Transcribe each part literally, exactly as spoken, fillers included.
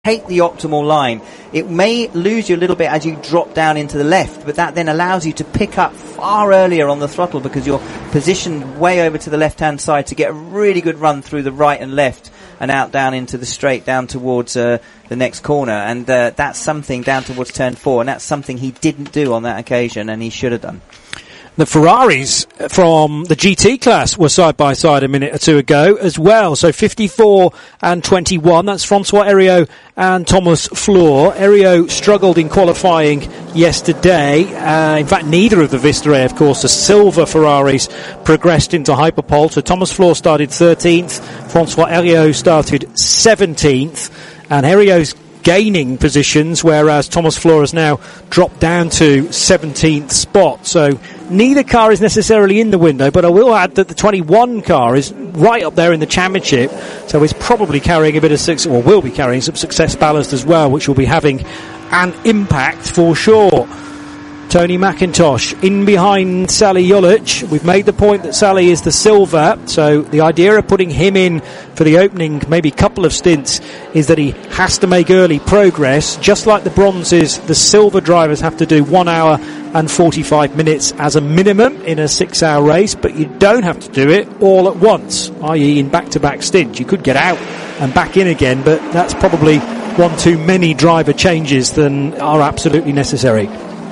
Take the optimal line. It may lose you a little bit as you drop down into the left, but that then allows you to pick up far earlier on the throttle because you're positioned way over to the left-hand side to get a really good run through the right and left and out down into the straight down towards uh, the next corner. And uh, that's something down towards turn four, and that's something he didn't do on that occasion, and he should have done. The Ferraris from the G T class were side by side a minute or two ago as well. So fifty-four and twenty-one. That's Francois Heriot and Thomas Floor. Heriot struggled in qualifying yesterday. Uh, in fact, neither of the Vista, of course, the silver Ferraris progressed into Hyperpole. So Thomas Floor started thirteenth. Francois Heriot started seventeenth. And Heriot's gaining positions, whereas Thomas Floor has now dropped down to seventeenth spot. So neither car is necessarily in the window, but I will add that the twenty-one car is right up there in the championship, so it's probably carrying a bit of success, or will be carrying some success ballast as well, which will be having an impact for sure. Tony McIntosh in behind Sally Jolic. We've made the point that Sally is the silver, so the idea of putting him in for the opening, maybe couple of stints, is that he has to make early progress. Just like the bronzes, the silver drivers have to do one hour and forty-five minutes as a minimum in a six hour race, but you don't have to do it all at once, that is in back-to-back stints. You could get out and back in again, but that's probably one too many driver changes than are absolutely necessary.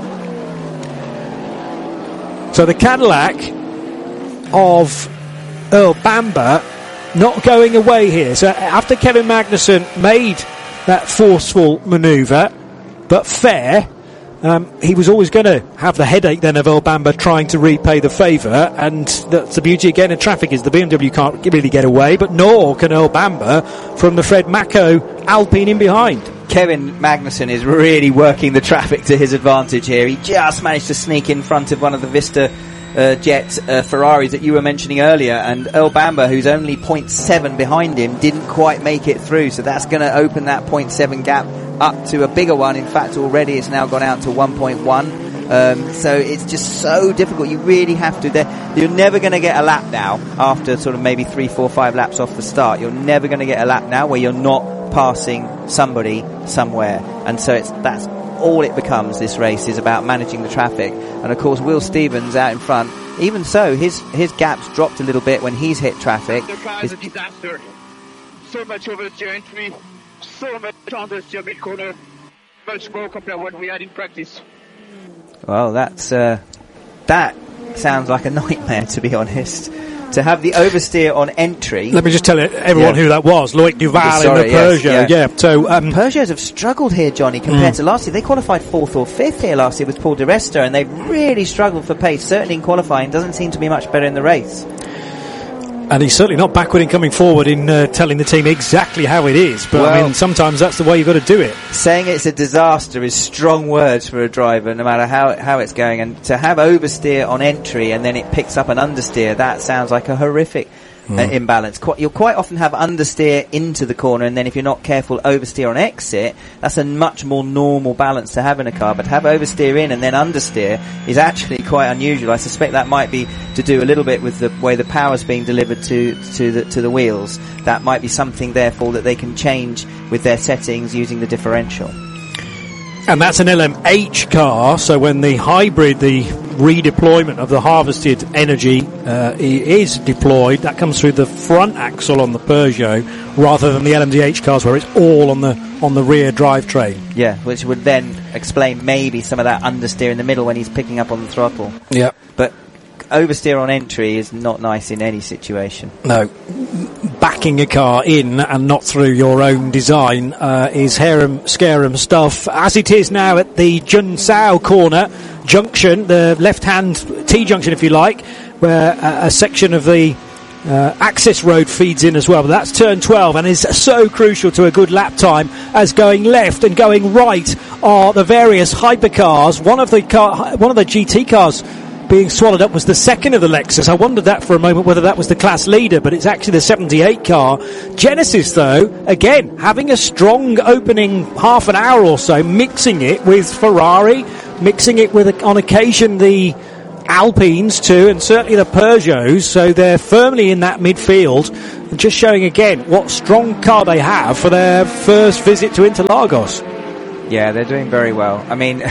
So the Cadillac of Earl Bamber not going away here. So after Kevin Magnussen made that forceful manoeuvre, but fair, um, he was always going to have the headache then of Earl Bamber trying to repay the favour, and that's the beauty again of traffic, is the B M W can't really get away, but nor can Earl Bamber from the Fred Mako Alpine in behind. Kevin Magnussen is really working the traffic to his advantage here. He just managed to sneak in front of one of the Vista uh, Jet uh, Ferraris that you were mentioning earlier, and Earl Bamber, who's only point seven behind him, didn't quite make it through, so that's going to open that point seven gap up to a bigger one. In fact, already it's now gone out to one point one. Um, so it's just so difficult. You really have to. You're never going to get a lap now after sort of maybe three, four, five laps off the start. You're never going to get a lap now where you're not passing somebody somewhere. And so it's that's all it becomes. This race is about managing the traffic. And of course, Will Stevens out in front. Even so, his his gaps dropped a little bit when he's hit traffic. The car is a disaster. So much oversteer entry, so much understeer mid corner, much more compared to what we had in practice. Well, that's uh, that sounds like a nightmare, to be honest. To have the oversteer on entry. Let me just tell everyone yeah. who that was. Loic Duval Sorry, in the Peugeot. Yes, yeah. yeah. So um, Peugeots have struggled here, Johnny, compared mm. to last year. They qualified fourth or fifth here last year with Paul di Resta, and they've really struggled for pace. Certainly in qualifying, doesn't seem to be much better in the race. And he's certainly not backward in coming forward in uh, telling the team exactly how it is. But well, I mean, sometimes that's the way you've got to do it. Saying it's a disaster is strong words for a driver, no matter how how it's going. And to have oversteer on entry and then it picks up an understeer, that sounds like a horrific mm. uh, imbalance. Qu- you'll quite often have understeer into the corner, and then if you're not careful, oversteer on exit. That's a much more normal balance to have in a car. But to have oversteer in and then understeer is actually quite unusual. I suspect that might be to do a little bit with the way the power's being delivered to to the to the wheels. That might be something, therefore, that they can change with their settings using the differential. And that's an L M H car, so when the hybrid, the redeployment of the harvested energy uh, is deployed, that comes through the front axle on the Peugeot rather than the L M D H cars where it's all on the on the rear drivetrain. Yeah, which would then explain maybe some of that understeer in the middle when he's picking up on the throttle. Yeah. But oversteer on entry is not nice in any situation. No. Backing a car in and not through your own design uh, is harum-scarum stuff, as it is now at the Junsao corner junction, the left-hand T-junction, if you like, where uh, a section of the uh, access road feeds in as well. But that's turn twelve and is so crucial to a good lap time, as going left and going right are the various hypercars. One of the car, one of the G T cars being swallowed up was the second of the Lexus. I wondered that for a moment, whether that was the class leader, but it's actually the seventy-eight car. Genesis, though, again, having a strong opening half an hour or so, mixing it with Ferrari, mixing it with, on occasion, the Alpines too, and certainly the Peugeots, so they're firmly in that midfield. just showing again what strong car they have for their first visit to Interlagos. Yeah, they're doing very well. I mean,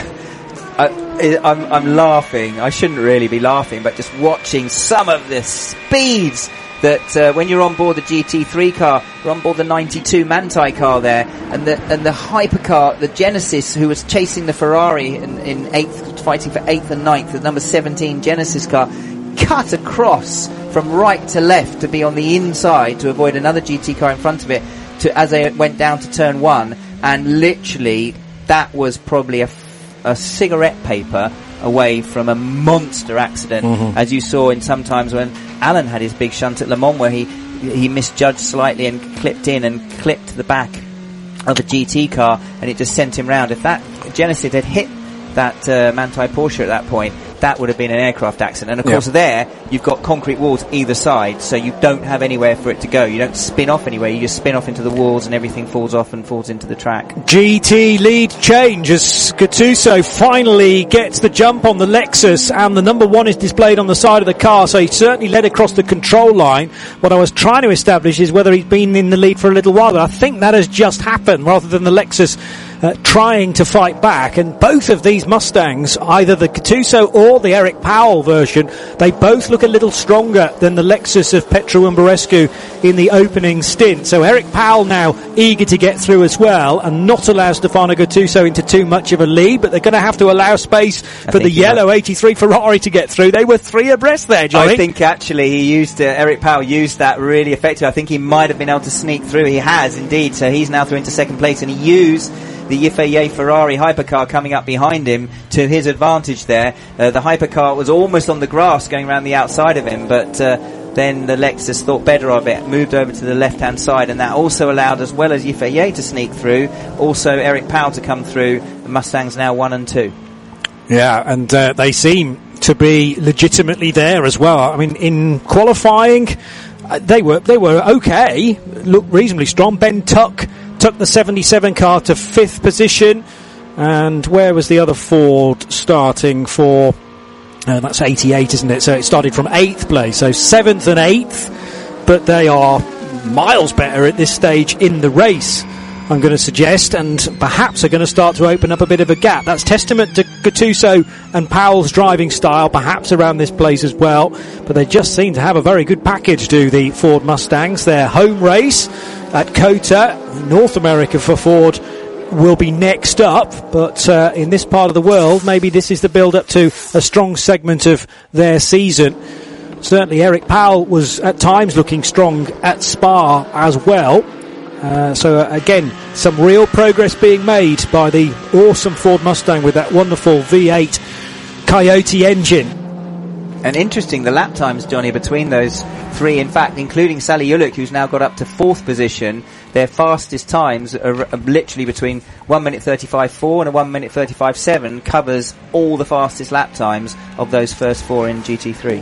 I, I'm, I'm laughing. I shouldn't really be laughing, but just watching some of the speeds that uh, when you're on board the G T three car, you're on board the ninety-two Manthey car there, and the and the hypercar, the Genesis, who was chasing the Ferrari in, in eighth, fighting for eighth and ninth, the number seventeen Genesis car, cut across from right to left to be on the inside to avoid another G T car in front of it, to as they went down to turn one, and literally that was probably a, a cigarette paper away from a monster accident, mm-hmm. as you saw in sometimes when Alan had his big shunt at Le Mans, where he he misjudged slightly and clipped in and clipped the back of a G T car, and it just sent him round. If that Genesis had hit that uh, Manthey Porsche at that point, that would have been an aircraft accident. And of course, yeah. there you've got concrete walls either side, so you don't have anywhere for it to go. You don't spin off anywhere. You just spin off into the walls, and everything falls off and falls into the track. G T lead change as Gattuso finally gets the jump on the Lexus, and the number one is displayed on the side of the car, so he certainly led across the control line. What I was trying to establish is whether he's been in the lead for a little while, but I think that has just happened, rather than the Lexus Uh, trying to fight back. And both of these Mustangs, either the Gattuso or the Eric Powell version, they both look a little stronger than the Lexus of Petru Umberescu in the opening stint. So Eric Powell now eager to get through as well, and not allow Stefano Gattuso into too much of a lead, but they're going to have to allow space I for the yellow eighty-three Ferrari to get through. They were three abreast there, Johnny. I think actually he used, uh, Eric Powell used that really effectively. I think he might have been able to sneak through. He has indeed, so he's now through into second place, and he used the Yifei Ferrari hypercar coming up behind him to his advantage there. Uh, the hypercar was almost on the grass going around the outside of him, but uh, then the Lexus thought better of it, moved over to the left-hand side, and that also allowed, as well as Yifei to sneak through, also Eric Powell to come through. The Mustangs now one and two. Yeah, and uh, they seem to be legitimately there as well. I mean, in qualifying, uh, they were they were okay, looked reasonably strong. Ben Tuck took the seventy-seven car to fifth position, and where was the other Ford starting for? Uh, that's eighty-eight, isn't it? So it started from eighth place, so seventh and eighth, but they are miles better at this stage in the race, I'm going to suggest, and perhaps are going to start to open up a bit of a gap. That's testament to Gattuso and Powell's driving style, perhaps around this place as well, but they just seem to have a very good package, do the Ford Mustangs. Their home race at COTA, North America for Ford, will be next up, but uh, in this part of the world, maybe this is the build-up to a strong segment of their season. Certainly Eric Powell was at times looking strong at Spa as well. Uh, so uh, again, some real progress being made by the awesome Ford Mustang with that wonderful V eight Coyote engine. And interesting, the lap times, Johnny, between those three, in fact, including Sally Ulick, who's now got up to fourth position, their fastest times are, are literally between one minute thirty-five four and a one minute thirty-five seven, covers all the fastest lap times of those first four in G T three.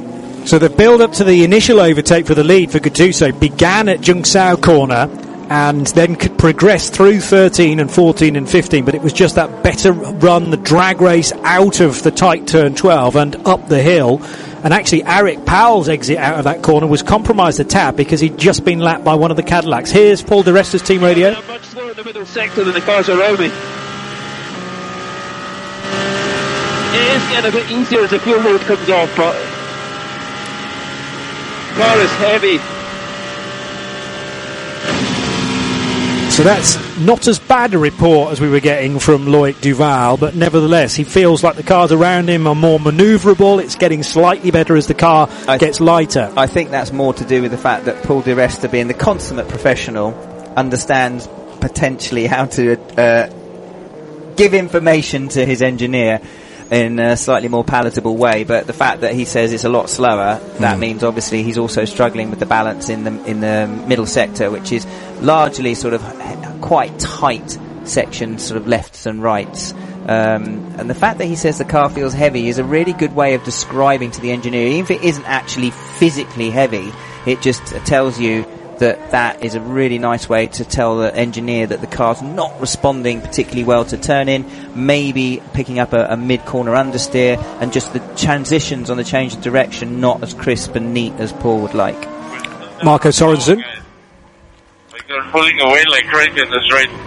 So the build-up to the initial overtake for the lead for Gattuso began at Jungsao corner and then could progress through thirteen and fourteen and fifteen, but it was just that better run, the drag race out of the tight turn twelve and up the hill. And actually Eric Powell's exit out of that corner was compromised a tad because he'd just been lapped by one of the Cadillacs. Here's Paul Di Resta's team radio. I'm much slower in the middle sector than the cars around me. It is getting a bit easier as the fuel load comes off, but the car is heavy. So that's not as bad a report as we were getting from Loic Duval, but nevertheless, he feels like the cars around him are more manoeuvrable. It's getting slightly better as the car I gets lighter. I think that's more to do with the fact that Paul Di Resta, being the consummate professional, understands potentially how to uh, give information to his engineer in a slightly more palatable way, but the fact that he says it's a lot slower, that mm. means obviously he's also struggling with the balance in the in the middle sector, which is largely sort of quite tight sections, sort of lefts and rights. Um, and the fact that he says the car feels heavy is a really good way of describing to the engineer, even if it isn't actually physically heavy, it just tells you that that is a really nice way to tell the engineer that the car's not responding particularly well to turn in, maybe picking up a, a mid-corner understeer, and just the transitions on the change of direction not as crisp and neat as Paul would like. Marco Sorensen. Like they're pulling away like crazy in this race.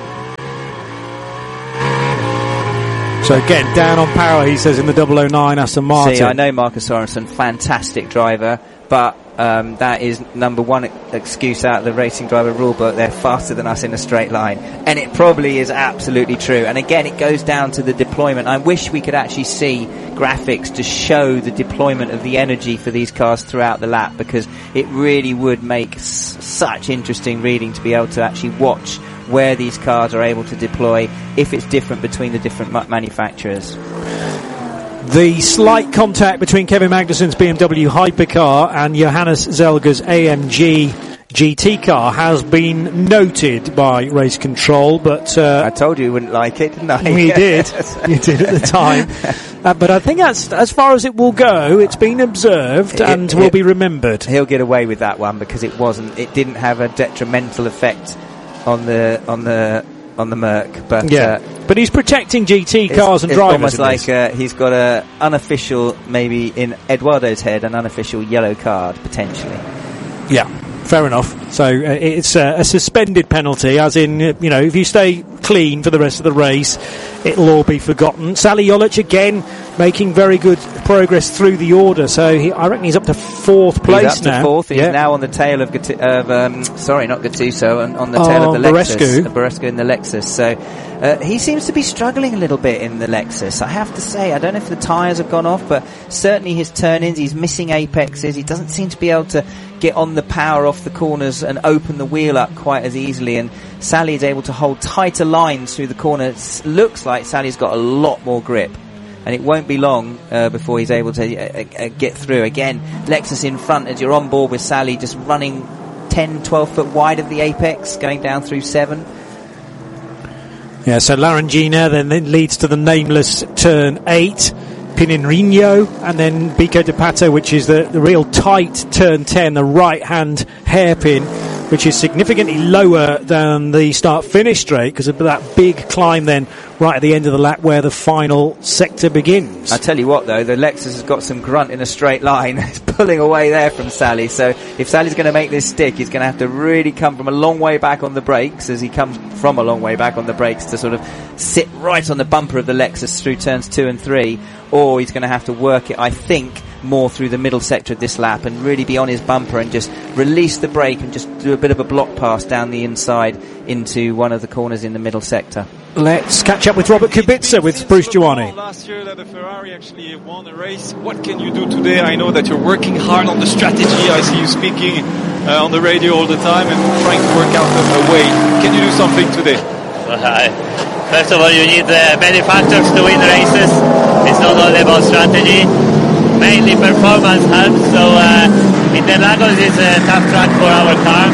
So again, down on power, he says, in the double oh nine Aston Martin. See, I know Marcus Sorensen, fantastic driver, but um, that is number one excuse out of the racing driver rulebook. They're faster than us in a straight line. And it probably is absolutely true. And again, it goes down to the deployment. I wish we could actually see graphics to show the deployment of the energy for these cars throughout the lap, because it really would make s- such interesting reading to be able to actually watch where these cars are able to deploy, if it's different between the different ma- manufacturers. The slight contact between Kevin Magnussen's B M W hypercar and Johannes Zelger's A M G G T car has been noted by race control, but uh, I told you you wouldn't like it, didn't I? We did. You did at the time. Uh, but I think that's as far as it will go. It's been observed It- and it- will be remembered. He'll get away with that one because it wasn't. It didn't have a detrimental effect on the on the on the Merc. But Yeah, uh, but he's protecting G T it's, cars and it's drivers. almost in this. like uh, he's got a unofficial, maybe in Eduardo's head, an unofficial yellow card potentially. Yeah, fair enough. So uh, it's uh, a suspended penalty, as in, uh, you know, if you stay clean for the rest of the race, it'll all be forgotten. Sally Jolic again making very good progress through the order. So he, I reckon he's up to fourth place he's up now. to fourth. He's Yeah. now on the tail of, Gat- of um, sorry, not Gattuso, on, on the tail Oh, of the Lexus, Barescu. uh, Barescu in the Lexus. So uh, he seems to be struggling a little bit in the Lexus. I have to say, I don't know if the tyres have gone off, but certainly his turn-ins, he's missing apexes. He doesn't seem to be able to get on the power off the corners and open the wheel up quite as easily. And Sally is able to hold tighter lines through the corner. It looks like Sally's got a lot more grip. And it won't be long uh, before he's able to uh, uh, get through. Again, Lexus in front as you're on board with Sally, just running ten, twelve foot wide of the apex, going down through seven. Yeah, so Larangina then, then leads to the nameless turn eight, Pininrino, and then Bico de Pato, which is the, the real tight turn ten, the right-hand hairpin, which is significantly lower than the start-finish straight because of that big climb then right at the end of the lap where the final sector begins. I tell you what, though, the Lexus has got some grunt in a straight line. It's pulling away there from Sally. So if Sally's going to make this stick, he's going to have to really come from a long way back on the brakes, as he comes from a long way back on the brakes to sort of sit right on the bumper of the Lexus through turns two and three, or he's going to have to work it, I think, more through the middle sector of this lap and really be on his bumper and just release the brake and just do a bit of a block pass down the inside into one of the corners in the middle sector. Let's catch up with Robert Kubica with Bruce Giovanni. Last year that the Ferrari actually won a race. What can you do today? I know that you're working hard on the strategy. I see you speaking uh, on the radio all the time and trying to work out a, a way. Can you do something today? Uh, first of all, you need uh, many factors to win races. It's not only about strategy. Mainly performance helps. So uh, Interlagos is a tough track for our car,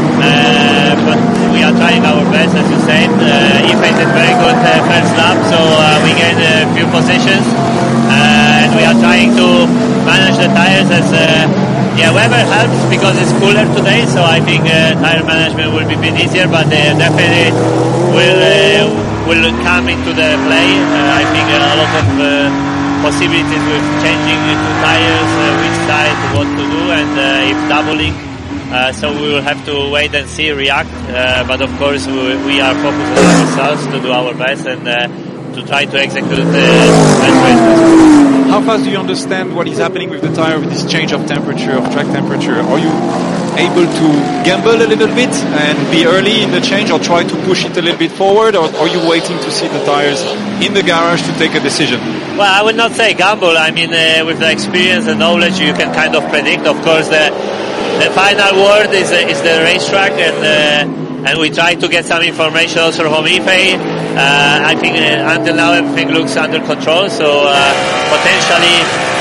uh, but we are trying our best, as you said. Uh, Ife did very good uh, first lap, so uh, we gained a few positions, uh, and we are trying to manage the tires as uh, yeah, weather helps because it's cooler today, so I think uh, tire management will be a bit easier, but uh, definitely will uh, will come into the play. Uh, I think a lot of uh, possibilities with changing two tires, uh, which side, what to do, and uh, if doubling. Uh, so we will have to wait and see, react. Uh, but of course, we, we are focused on ourselves to do our best and uh, to try to execute the best way possible. How fast do you understand what is happening with the tire with this change of temperature, of track temperature? Are you able to gamble a little bit and be early in the change, or try to push it a little bit forward, or are you waiting to see the tires in the garage to take a decision? Well, I would not say gamble. I mean, uh, with the experience and knowledge, you can kind of predict. Of course, the the final word is uh, is the racetrack, and uh, and we try to get some information also from Ife. Uh, I think uh, until now everything looks under control, so uh, potentially,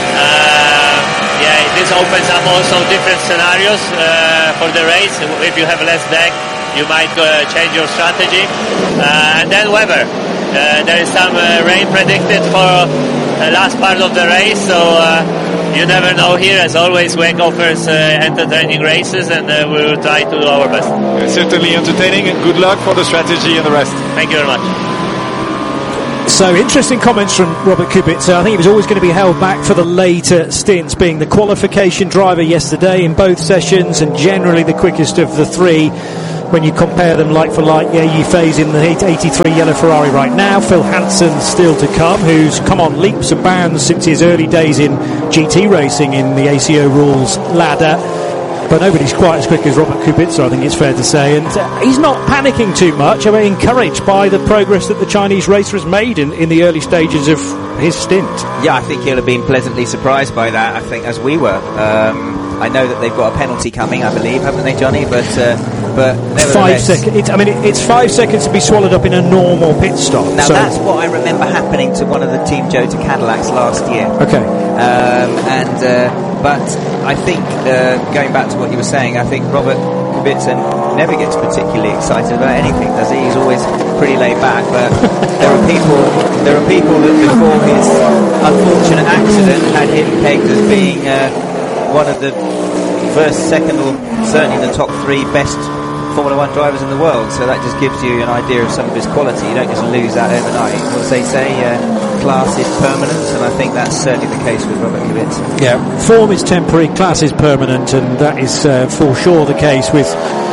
uh, yeah, this opens up also different scenarios uh, for the race. If you have less deck, you might uh, change your strategy, uh, and then weather. Uh, there is some uh, rain predicted for the last part of the race, so uh, you never know here. As always, W E C offers uh, entertaining races, and uh, we will try to do our best. It's certainly entertaining, and good luck for the strategy and the rest. Thank you very much. So interesting comments from Robert Kubica. I think he was always going to be held back for the later stints, being the qualification driver yesterday in both sessions and generally the quickest of the three. When you compare them like for like, yeah, you phase in the eighty-three yellow Ferrari right now. Phil Hansen still to come, who's come on leaps and bounds since his early days in G T racing in the A C O rules ladder. But nobody's quite as quick as Robert Kubica, I think it's fair to say. And uh, he's not panicking too much. I mean, encouraged by the progress that the Chinese racer has made in, in the early stages of his stint. Yeah, I think he'll have been pleasantly surprised by that, I think, as we were. Um, I know that they've got a penalty coming, I believe, haven't they, Johnny? But uh, but five seconds. It's, I mean, it, it's five seconds to be swallowed up in a normal pit stop. Now, so that's what I remember happening to one of the Team Jota Cadillacs last year. Okay. Um, and uh, but I think, uh, going back to what you were saying, I think Robert Kubica never gets particularly excited about anything, does he? He's always pretty laid back. But there are people, there are people that before his unfortunate accident had him pegged as being uh, one of the first, second, or certainly the top three best Formula One drivers in the world. So that just gives you an idea of some of his quality. You don't just lose that overnight. As they say, uh, class is permanent, and I think that's certainly the case with Robert Kubica. Yeah, form is temporary, class is permanent, and that is uh, for sure the case with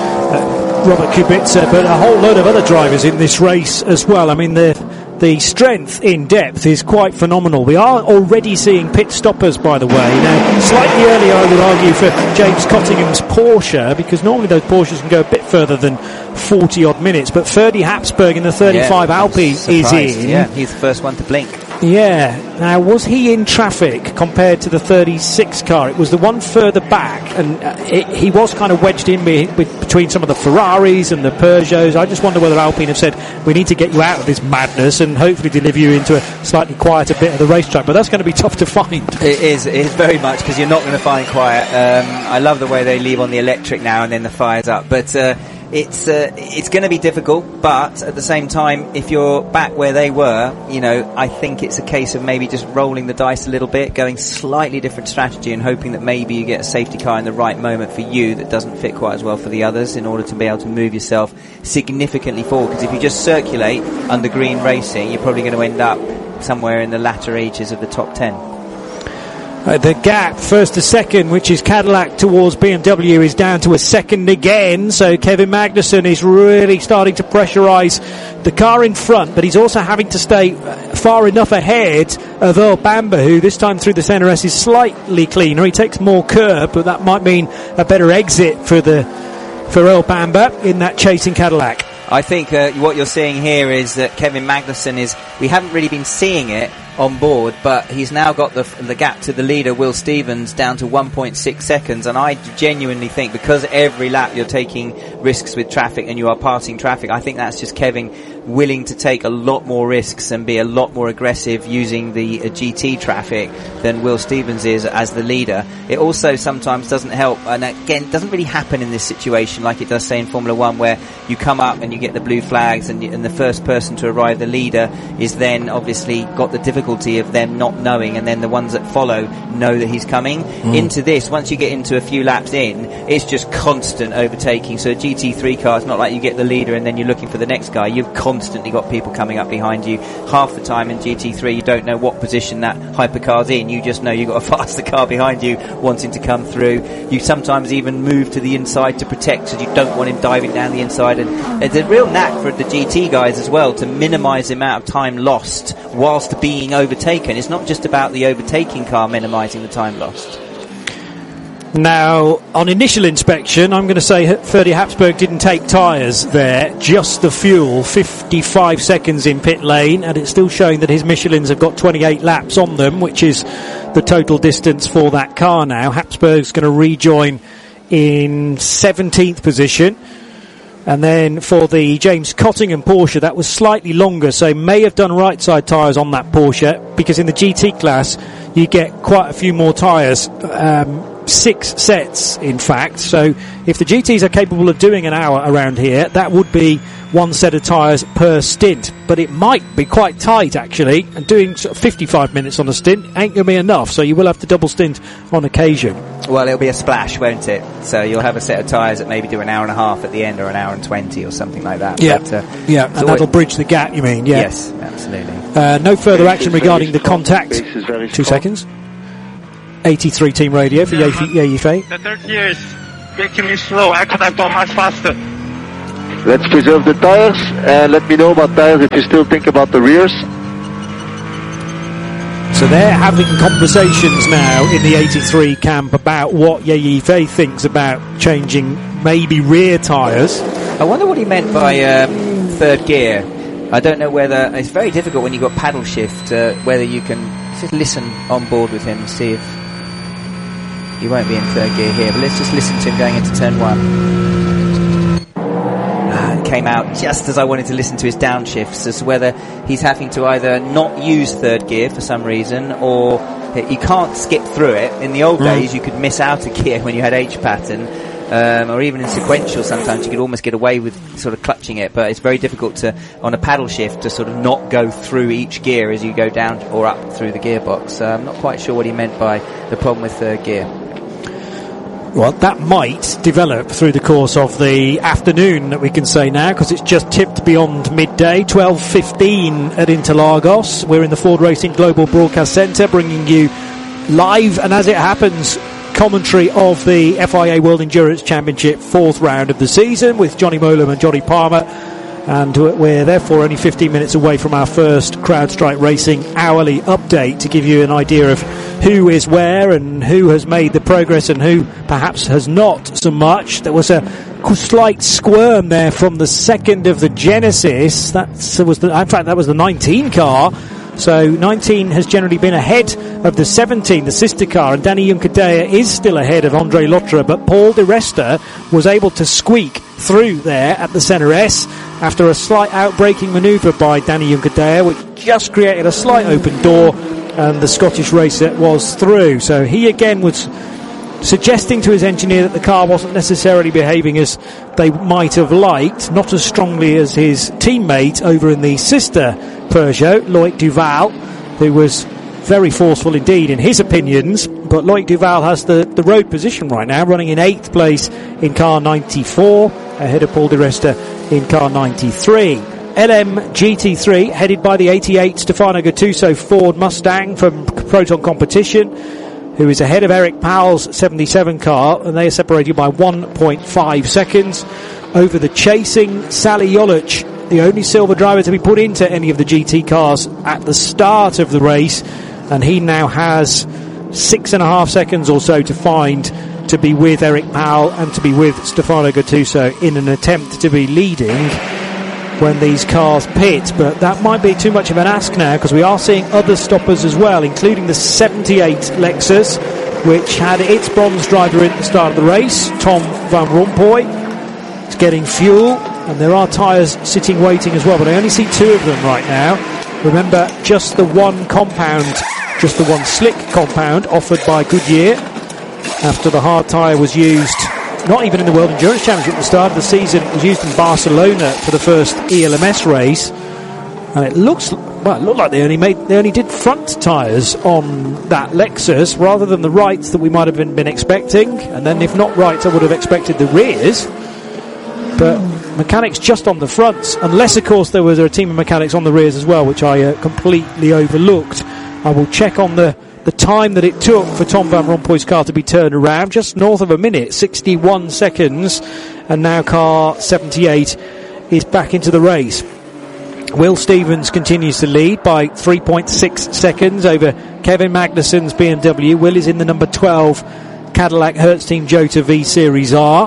uh, Robert Kubica, but a whole load of other drivers in this race as well. I mean, the the strength in depth is quite phenomenal. We are already seeing pit stoppers, by the way. Now, slightly earlier, I would argue, for James Cottingham's Porsche, because normally those Porsches can go a bit further than forty odd minutes, but Ferdy Hapsburg in the thirty-five yeah, Alpine is in. Yeah, he's the first one to blink. Yeah. Now, was he in traffic compared to the thirty-six car? It was the one further back, and uh, it, he was kind of wedged in be, be, between some of the Ferraris and the Peugeots. I just wonder whether Alpine have said, we need to get you out of this madness and hopefully deliver you into a slightly quieter bit of the racetrack. But that's going to be tough to find. It is. It is very much, because you're not going to find quiet. Um, I love the way they leave on the electric now and then the fire's up. But uh, it's uh, it's going to be difficult, but at the same time, if you're back where they were, you know, I think it's a case of maybe just rolling the dice a little bit, going slightly different strategy and hoping that maybe you get a safety car in the right moment for you that doesn't fit quite as well for the others, in order to be able to move yourself significantly forward. Because if you just circulate under green racing, you're probably going to end up somewhere in the latter ages of the top ten. Uh, the gap, first to second, which is Cadillac towards B M W, is down to a second again. So Kevin Magnussen is really starting to pressurise the car in front, but he's also having to stay far enough ahead of Earl Bamber, who this time through the Senna S is slightly cleaner. He takes more curb, but that might mean a better exit for the for Earl Bamber in that chasing Cadillac. I think uh, what you're seeing here is that Kevin Magnussen is, we haven't really been seeing it on board, but he's now got the the gap to the leader, Will Stevens, down to one point six seconds, and I genuinely think, because every lap you're taking risks with traffic and you are passing traffic, I think that's just Kevin willing to take a lot more risks and be a lot more aggressive using the uh, G T traffic than Will Stevens is as the leader. It also sometimes doesn't help, and again, it doesn't really happen in this situation like it does, say, in Formula One, where you come up and you get the blue flags, and, and the first person to arrive, the leader, is then obviously got the difficulty of them not knowing, and then the ones that follow know that he's coming. Mm. Into this, once you get into a few laps in, it's just constant overtaking. So a G T three car, it's not like you get the leader and then you're looking for the next guy. You've constantly got people coming up behind you. Half the time in G T three, you don't know what position that hypercar's in. You just know you've got a faster car behind you wanting to come through. You sometimes even move to the inside to protect, because you don't want him diving down the inside. And it's a real knack for the G T guys as well to minimise the amount of time lost whilst being overtaken. It's not just about the overtaking car minimising the time lost. Now, on initial inspection, I'm going to say Ferdy Hapsburg didn't take tyres there, just the fuel, fifty-five seconds in pit lane, and it's still showing that his Michelins have got twenty-eight laps on them, which is the total distance for that car now. Hapsburg's going to rejoin in seventeenth position. And then for the James Cottingham Porsche, that was slightly longer, so may have done right side tyres on that Porsche, because in the G T class you get quite a few more tyres, um, six sets in fact. So if the G Ts are capable of doing an hour around here, that would be one set of tyres per stint, but it might be quite tight actually, and doing sort of fifty-five minutes on a stint ain't going to be enough, so you will have to double stint on occasion. Well, it'll be a splash, won't it? So you'll have a set of tyres that maybe do an hour and a half at the end, or an hour and twenty or something like that. Yeah, but, uh, yeah, and that'll bridge the gap, you mean? Yeah. Yes, absolutely. Uh, no further action regarding the contact. Two seconds. eighty-three Team Radio for Yeifei. The third gear is making me slow. I could have gone much faster. Let's preserve the tires and let me know about tires if you still think about the rears. So they're having conversations now in the eighty-three camp about what Yeifei thinks about changing maybe rear tyres. I wonder what he meant by um, third gear. I don't know whether... It's very difficult when you've got paddle shift, uh, whether you can just listen on board with him and see if... He won't be in third gear here, but let's just listen to him going into turn one. Ah, came out just as I wanted to listen to his downshifts, as to whether he's having to either not use third gear for some reason, or he can't skip through it. In the old mm. days, you could miss out a gear when you had H pattern, um, or even in sequential sometimes you could almost get away with sort of clutching it, but it's very difficult to, on a paddle shift, to sort of not go through each gear as you go down or up through the gearbox. So I'm not quite sure what he meant by the problem with third gear. Well, that might develop through the course of the afternoon, that we can say now, because it's just tipped beyond midday, twelve fifteen at Interlagos. We're in the Ford Racing Global Broadcast Centre, bringing you live, and as it happens, commentary of the F I A World Endurance Championship fourth round of the season with Johnny Molam and Johnny Palmer. And we're therefore only fifteen minutes away from our first CrowdStrike Racing hourly update to give you an idea of who is where and who has made the progress and who perhaps has not so much. There was a slight squirm there from the second of the Genesis. That was the, in fact, that was the nineteen car. So nineteen has generally been ahead of the seventeen, the sister car, and Danny Juncadella is still ahead of Andre Lotterer, but Paul Di Resta was able to squeak through there at the Centre S after a slight outbraking manoeuvre by Danny Juncadella, which just created a slight open door, and the Scottish racer was through. So he again was suggesting to his engineer that the car wasn't necessarily behaving as they might have liked, not as strongly as his teammate over in the sister Peugeot, Loic Duval, who was very forceful indeed in his opinions. But Loic Duval has the, the road position right now, running in eighth place in car ninety-four, ahead of Paul Di Resta in car ninety-three. L M G T three, headed by the eighty-eight Stefano Gattuso Ford Mustang from Proton Competition, who is ahead of Eric Powell's seventy-seven car, and they are separated by one point five seconds over the chasing Sally Jolic, the only silver driver to be put into any of the G T cars at the start of the race, and he now has six and a half seconds or so to find to be with Eric Powell and to be with Stefano Gattuso in an attempt to be leading when these cars pit. But that might be too much of an ask now, because we are seeing other stoppers as well, including the seventy-eight Lexus, which had its bronze driver in at the start of the race, Tom Van Rompuy. It's getting fuel, and there are tyres sitting waiting as well, but I only see two of them right now. Remember, just the one compound, just the one slick compound offered by Goodyear after the hard tyre was used, not even in the World Endurance Championship at the start of the season. It was used in Barcelona for the first E L M S race, and it looks well, it looked like they only made they only did front tyres on that Lexus rather than the rights that we might have been, been expecting. And then if not rights, I would have expected the rears, but mechanics just on the fronts, unless of course there was a team of mechanics on the rears as well, which I uh, completely overlooked. I will check on the the time that it took for Tom Van Rompuy's car to be turned around, just north of a minute, sixty-one seconds, and now car seventy-eight is back into the race. Will Stevens continues to lead by three point six seconds over Kevin Magnussen's B M W. Will is in the number twelve Cadillac Hertz Team Jota V Series R.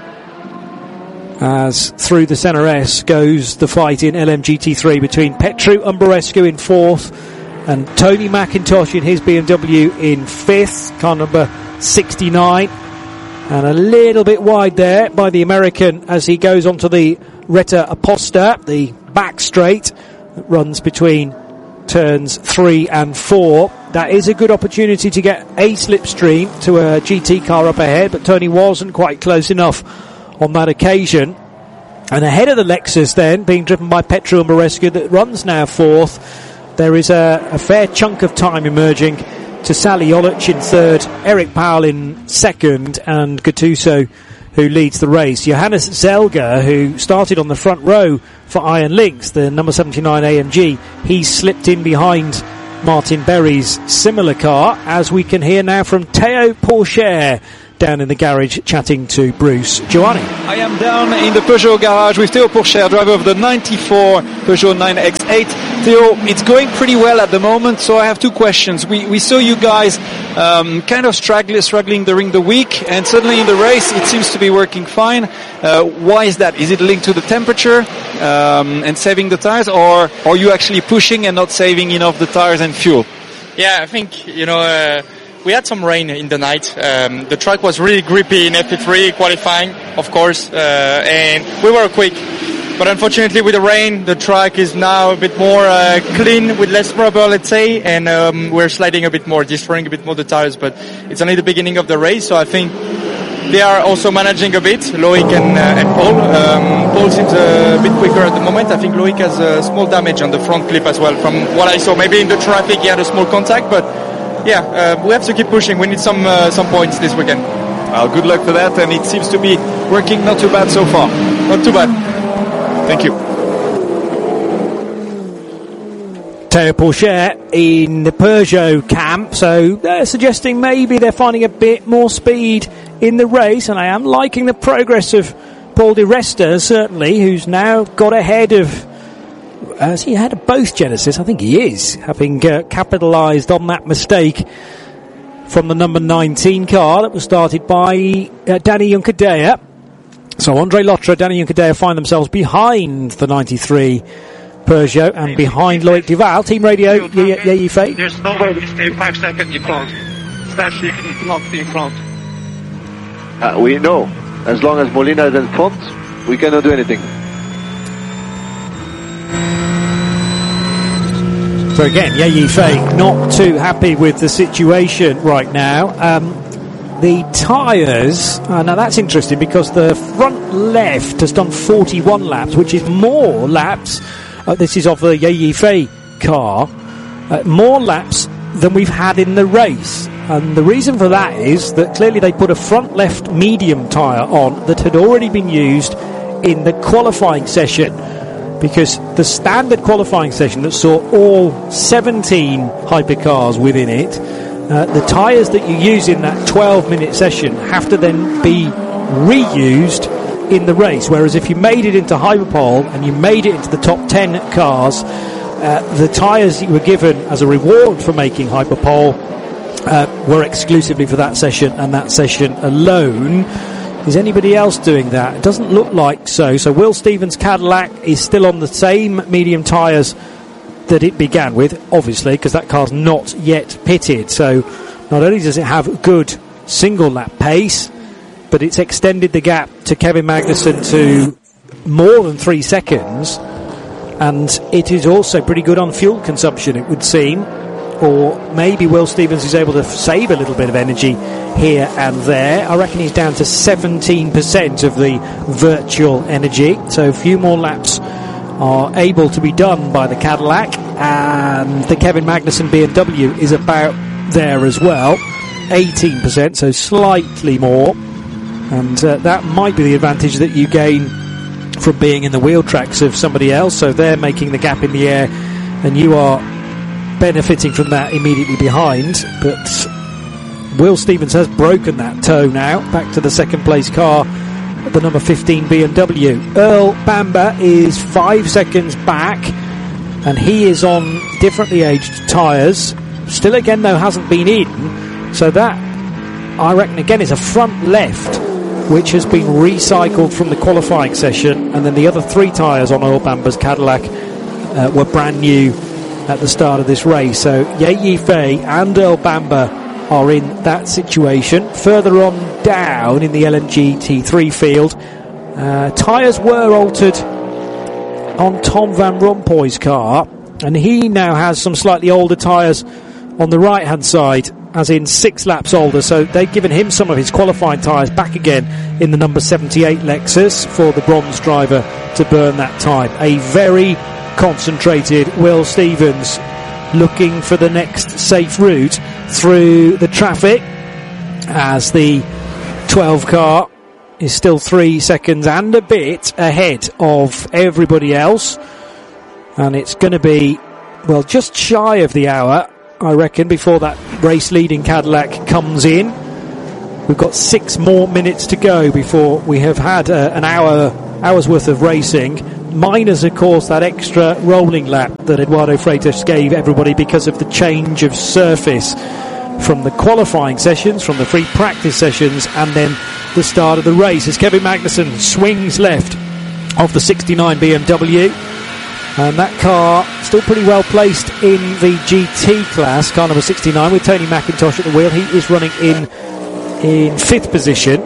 As through the Centre S goes the fight in L M G T three between Petru Umberescu in fourth and Tony McIntosh in his B M W in fifth, car number sixty-nine. And a little bit wide there by the American as he goes onto the Retta Aposta, the back straight that runs between turns three and four. That is a good opportunity to get a slipstream to a G T car up ahead, but Tony wasn't quite close enough on that occasion. And ahead of the Lexus then, being driven by Petru Umberescu that runs now fourth, there is a, a fair chunk of time emerging to Sally Jolic in third, Eric Powell in second, and Gattuso, who leads the race. Johannes Zelger, who started on the front row for Iron Lynx, the number seventy-nine A M G, he slipped in behind Martin Berry's similar car, as we can hear now from Theo Pourchaire down in the garage chatting to Bruce Giovanni. I am down in the Peugeot garage with Theo Pourchaire, driver of the ninety-four Peugeot nine X eight. Theo, it's going pretty well at the moment, so I have two questions. We we saw you guys um, kind of struggling, struggling during the week, and suddenly in the race it seems to be working fine. Uh, why is that? Is it linked to the temperature um, and saving the tires, or are you actually pushing and not saving enough the tires and fuel? Yeah, I think, you know, uh, we had some rain in the night. Um, the track was really grippy in F P three qualifying, of course, uh, and we were quick. But unfortunately, with the rain, the track is now a bit more uh, clean, with less rubber, let's say, and um, we're sliding a bit more, destroying a bit more the tires. But it's only the beginning of the race, so I think they are also managing a bit, Loic and, uh, and Paul. Um, Paul seems a bit quicker at the moment. I think Loic has a small damage on the front clip as well, from what I saw. Maybe in the traffic he had a small contact, but yeah, uh, we have to keep pushing. We need some uh, some points this weekend. Well, good luck for that, and it seems to be working not too bad so far. Not too bad. Thank you. Theo Pourchaire in the Peugeot camp, so they're suggesting maybe they're finding a bit more speed in the race, and I am liking the progress of Paul di Resta, certainly, who's now got ahead of, has he ahead of both Genesis? I think he is, having uh, capitalised on that mistake from the number nineteen car that was started by uh, Danny Juncadella. So Andre Lotre, Danny Juncadella find themselves behind the ninety-three Peugeot and behind Loic Duval. Team radio, yeah, yeah, you fake. There's no way we stay five seconds in front, especially if it's not in front. Uh, we know, as long as Molina is in front, we cannot do anything. So again, Ye Fei not too happy with the situation right now. Um, the tyres, uh, now that's interesting because the front left has done forty-one laps, which is more laps, uh, this is of the Ye Fei car, uh, more laps than we've had in the race. And the reason for that is that clearly they put a front left medium tyre on that had already been used in the qualifying session, because the standard qualifying session that saw all seventeen hypercars within it, uh, the tyres that you use in that twelve minute session have to then be reused in the race, whereas if you made it into Hyperpole and you made it into the top ten cars, uh, the tyres you were given as a reward for making Hyperpole uh, were exclusively for that session and that session alone. Is anybody else doing that? It doesn't look like so. So Will Stevens' Cadillac is still on the same medium tyres that it began with, obviously, because that car's not yet pitted. So not only does it have good single lap pace, but it's extended the gap to Kevin Magnussen to more than three seconds. And it is also pretty good on fuel consumption, it would seem. Or maybe Will Stevens is able to save a little bit of energy here and there. I reckon he's down to seventeen percent of the virtual energy. So a few more laps are able to be done by the Cadillac, and the Kevin Magnussen B M W is about there as well. eighteen percent, so slightly more. And uh, that might be the advantage that you gain from being in the wheel tracks of somebody else. So they're making the gap in the air, and you are benefiting from that immediately behind. But Will Stevens has broken that toe now, back to the second place car, the number fifteen B M W. Earl Bamber is five seconds back, and he is on differently aged tyres. Still again though hasn't been in, so that I reckon again is a front left which has been recycled from the qualifying session, and then the other three tyres on Earl Bamber's Cadillac uh, were brand new at the start of this race. So Ye Fei and Earl Bamber are in that situation. Further on down in the L M G T three field, uh, tyres were altered on Tom Van Rompuy's car, and he now has some slightly older tyres on the right hand side, as in six laps older, so they've given him some of his qualifying tyres back again in the number seventy-eight Lexus for the bronze driver to burn that time. A very concentrated Will Stevens looking for the next safe route through the traffic, as the twelve car is still three seconds and a bit ahead of everybody else. And it's going to be, well, just shy of the hour, I reckon, before that race-leading Cadillac comes in. We've got six more minutes to go before we have had uh, an hour hour's worth of racing, minus, of course, that extra rolling lap that Eduardo Freitas gave everybody because of the change of surface from the qualifying sessions, from the free practice sessions, and then the start of the race as Kevin Magnussen swings left of the sixty-nine B M W. And that car still pretty well placed in the G T class, car number sixty-nine, with Tony McIntosh at the wheel. He is running in in fifth position.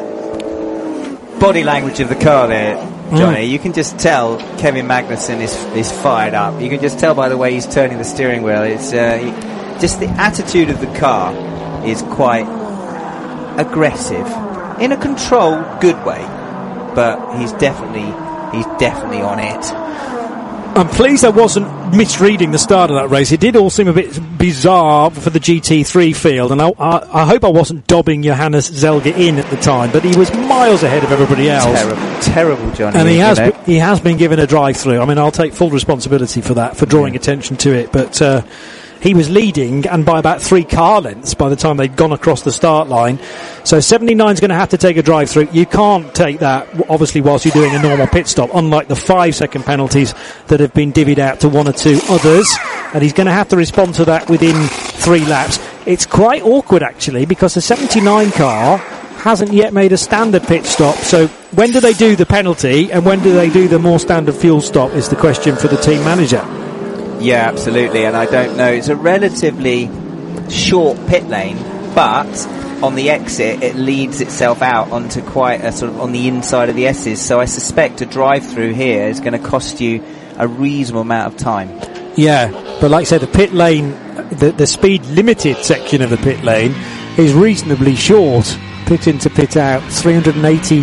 Body language of the car there, Johnny. Mm. You can just tell Kevin Magnussen is is fired up. You can just tell by the way he's turning the steering wheel. It's uh, he, just the attitude of the car is quite aggressive in a controlled, good way. But he's definitely he's definitely on it. I'm pleased I wasn't misreading the start of that race. It did all seem a bit bizarre for the G T three field, and I, I, I hope I wasn't dobbing Johannes Zelge in at the time, but he was miles ahead of everybody else. Terrible, terrible, Johnny. And he has know. be, he has been given a drive-through. I mean, I'll take full responsibility for that, for drawing yeah. attention to it, but uh, he was leading, and by about three car lengths by the time they'd gone across the start line. So seventy-nine is going to have to take a drive-through. You can't take that, obviously, whilst you're doing a normal pit stop, unlike the five-second penalties that have been divvied out to one or two others. And he's going to have to respond to that within three laps. It's quite awkward, actually, because the seventy-nine car hasn't yet made a standard pit stop. So when do they do the penalty, and when do they do the more standard fuel stop is the question for the team manager. Yeah, absolutely, and I don't know. It's a relatively short pit lane, but on the exit it leads itself out onto quite a sort of on the inside of the S's, so I suspect a drive-through here is going to cost you a reasonable amount of time. Yeah, but like I said, the pit lane, the, the speed limited section of the pit lane is reasonably short. Pit in to pit out, three hundred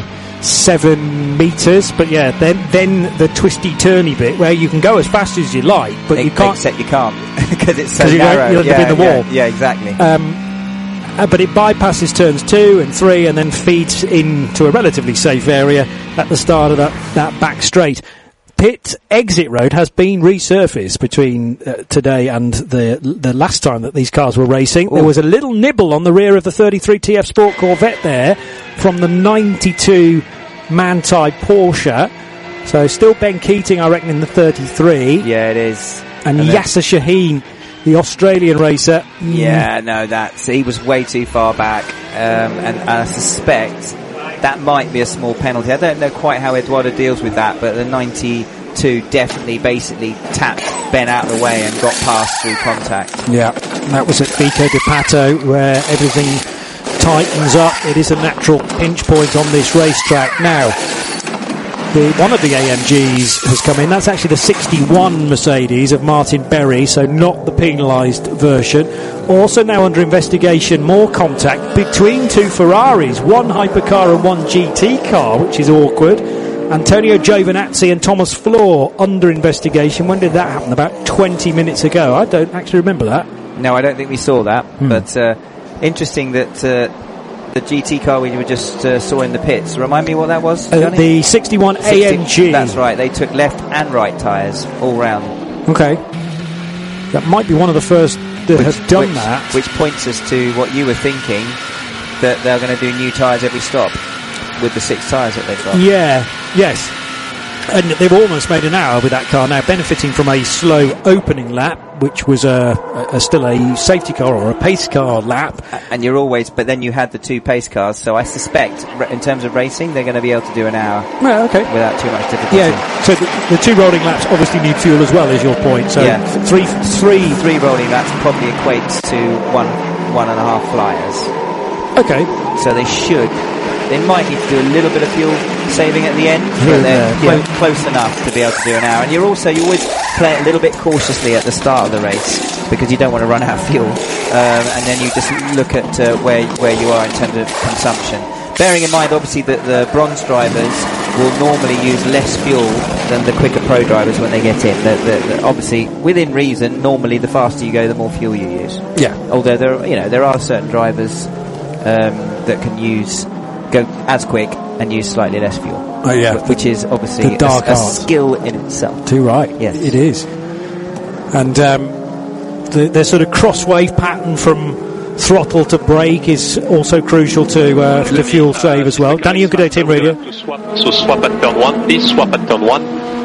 eighty-seven metres, but yeah, then then the twisty turny bit where you can go as fast as you like, but it, you can't. Except you can't because it's so you narrow. You'll end yeah, up in the wall. Yeah, yeah exactly. Um, uh, but it bypasses turns two and three, and then feeds into a relatively safe area at the start of that that back straight. Pit exit road has been resurfaced between uh, today and the the last time that these cars were racing. Ooh. There was a little nibble on the rear of the thirty-three T F Sport Corvette there from the ninety-two Manthey Porsche. So still Ben Keating, I reckon, in the thirty-three. Yeah, it is. And, and Yasser Shaheen, the Australian racer. Yeah, mm. no, that's he was way too far back, um, and, and I suspect that might be a small penalty. I don't know quite how Eduardo deals with that, but the ninety-two definitely basically tapped Ben out of the way and got past through contact. Yeah, that was at Vico de Pato, where everything tightens up. It is a natural pinch point on this racetrack. Now, the, one of the A M Gs has come in. That's actually the sixty-one Mercedes of Martin Berry, so not the penalised version. Also now under investigation, more contact between two Ferraris, one hypercar and one G T car, which is awkward. Antonio Giovinazzi and Thomas Floor under investigation. When did that happen? About twenty minutes ago. I don't actually remember that. No, I don't think we saw that. Hmm. But uh, interesting that uh, the G T car we just uh, saw in the pits. Remind me what that was, Johnny? Uh, the sixty-one A M G. That's right. They took left and right tyres all round. Okay. That might be one of the first that which, has done which, that. Which points us to what you were thinking, that they're going to do new tyres every stop with the six tyres that they've got. Yeah, yes. And they've almost made an hour with that car now, benefiting from a slow opening lap, which was a, a, a still a safety car or a pace car lap. And you're always, but then you had the two pace cars, so I suspect, in terms of racing, they're going to be able to do an hour well, okay. without too much difficulty. Yeah, so the, the two rolling laps obviously need fuel as well, is your point. So yeah. three, three, three rolling laps probably equates to one, one and a half flyers. Okay. So they should. They might need to do a little bit of fuel saving at the end, yeah, but they're yeah. clo- close enough to be able to do an hour. And you're also, you always play it a little bit cautiously at the start of the race because you don't want to run out of fuel. Um, and then you just look at uh, where where you are in terms of consumption. Bearing in mind, obviously, that the bronze drivers will normally use less fuel than the quicker pro drivers when they get in. The, the, the, obviously, within reason, normally the faster you go, the more fuel you use. Yeah. Although there, you know, there are certain drivers um, that can use go as quick and use slightly less fuel. Oh yeah, Wh- which is obviously the dark a, a art. skill in itself. Too right. Yes. It is. And um, the, the sort of cross-wave pattern from throttle to brake is also crucial to uh, to fuel save as well. Danny Juncadella, Team Radio. So swap at turn one, please. Swap at turn one.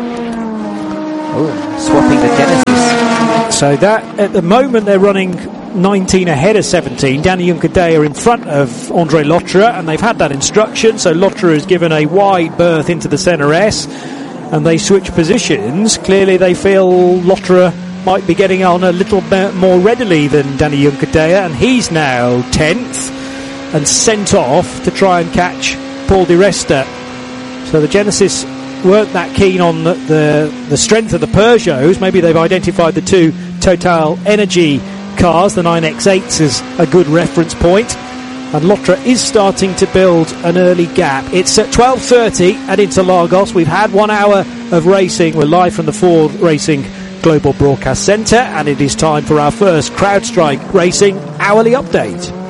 Oh, swapping the Genesis. So that at the moment they're running nineteen ahead of seventeen. Danny Juncadella in front of Andre Lotterer, and they've had that instruction. So Lotterer has given a wide berth into the Senna S, and they switch positions. Clearly, they feel Lotterer might be getting on a little bit more readily than Danny Juncadella, and he's now tenth and sent off to try and catch Paul Di Resta. So the Genesis weren't that keen on the, the, the strength of the Peugeots. Maybe they've identified the two Total Energy cars, the nine X eights, as a good reference point. And Lotterer is starting to build an early gap. It's at twelve thirty at Interlagos. We've had one hour of racing. We're live from the Ford Racing Global Broadcast Centre, and it is time for our first CrowdStrike Racing hourly update.